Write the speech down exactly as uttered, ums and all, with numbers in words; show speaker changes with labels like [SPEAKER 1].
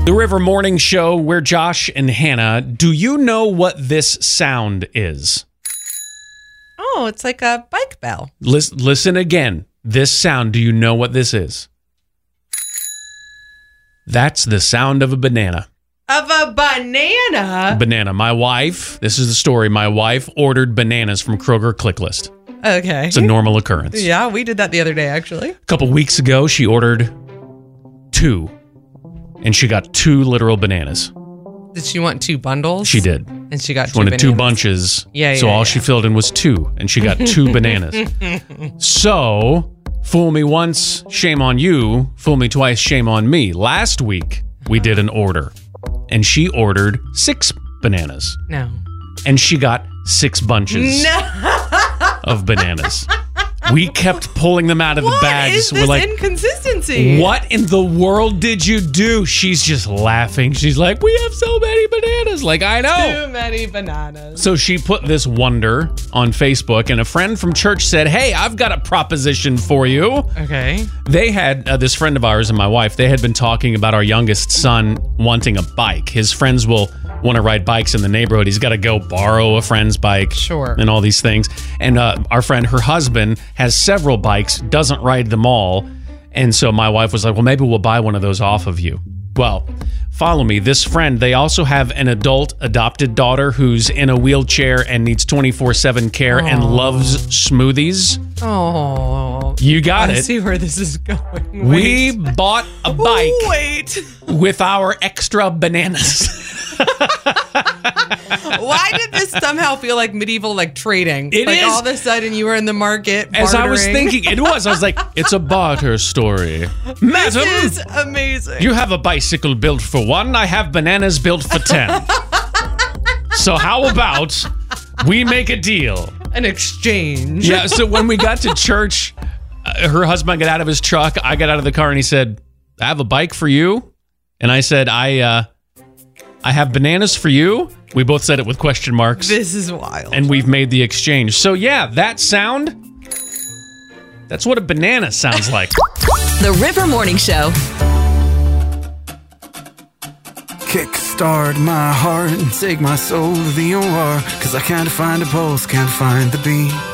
[SPEAKER 1] The River Morning Show, we're Josh and Hannah. Do you know what this sound is?
[SPEAKER 2] Oh, it's like a bike bell.
[SPEAKER 1] Listen, listen again. This sound, do you know what this is? That's the sound of a banana.
[SPEAKER 2] Of a banana?
[SPEAKER 1] Banana. My wife, this is the story, my wife ordered bananas from Kroger Click List.
[SPEAKER 2] Okay.
[SPEAKER 1] It's a normal occurrence.
[SPEAKER 2] Yeah, we did that the other day, actually.
[SPEAKER 1] A couple weeks ago, she ordered two. And she got two literal bananas.
[SPEAKER 2] Did she want two bundles?
[SPEAKER 1] She did.
[SPEAKER 2] And she got
[SPEAKER 1] she
[SPEAKER 2] two
[SPEAKER 1] wanted
[SPEAKER 2] bananas.
[SPEAKER 1] two bunches.
[SPEAKER 2] Yeah, yeah.
[SPEAKER 1] So all
[SPEAKER 2] yeah.
[SPEAKER 1] she filled in was two, and she got two bananas. So, fool me once, shame on you. Fool me twice, shame on me. Last week, we did an order, and she ordered six bananas.
[SPEAKER 2] No.
[SPEAKER 1] And she got six bunches
[SPEAKER 2] no.
[SPEAKER 1] of bananas. We kept pulling them out of
[SPEAKER 2] what
[SPEAKER 1] the bags.
[SPEAKER 2] Is this
[SPEAKER 1] We're like,
[SPEAKER 2] inconsistency?
[SPEAKER 1] what in the world did you do? She's just laughing. She's like, we have so many bananas. Like, I know.
[SPEAKER 2] Too many bananas.
[SPEAKER 1] So she put this wonder on Facebook, and a friend from church said, hey, I've got a proposition for you.
[SPEAKER 2] Okay.
[SPEAKER 1] They had, uh, this friend of ours and my wife, they had been talking about our youngest son wanting a bike. His friends will want to ride bikes in the neighborhood. He's got to go borrow a friend's bike.
[SPEAKER 2] Sure.
[SPEAKER 1] And all these things. And uh, our friend, her husband, has several bikes, doesn't ride them all. And so my wife was like, well, maybe we'll buy one of those off of you. Well, follow me. This friend, they also have an adult adopted daughter who's in a wheelchair and needs twenty-four seven care
[SPEAKER 2] Aww.
[SPEAKER 1] and loves smoothies.
[SPEAKER 2] Oh.
[SPEAKER 1] You got
[SPEAKER 2] I
[SPEAKER 1] it.
[SPEAKER 2] see where this is going.
[SPEAKER 1] We
[SPEAKER 2] Wait.
[SPEAKER 1] bought a bike
[SPEAKER 2] Wait.
[SPEAKER 1] with our extra bananas.
[SPEAKER 2] Why did this somehow feel like medieval, like trading?
[SPEAKER 1] It
[SPEAKER 2] like
[SPEAKER 1] is.
[SPEAKER 2] all of a sudden you were in the market bartering.
[SPEAKER 1] As I was thinking, it was. I was like, it's a barter story. Madam,
[SPEAKER 2] This is amazing.
[SPEAKER 1] you have a bicycle built for one. I have bananas built for ten. So how about we make a deal?
[SPEAKER 2] An exchange.
[SPEAKER 1] Yeah, so when we got to church, uh, her husband got out of his truck. I got out of the car and he said, I have a bike for you. And I said, I, uh, I have bananas for you. We both said it with question marks.
[SPEAKER 2] This is wild.
[SPEAKER 1] And we've made the exchange. So yeah, that sound, that's what a banana sounds like.
[SPEAKER 3] The River Morning Show.
[SPEAKER 4] Kickstart my heart and take my soul to the O R, 'cause I can't find a pulse, can't find the beat.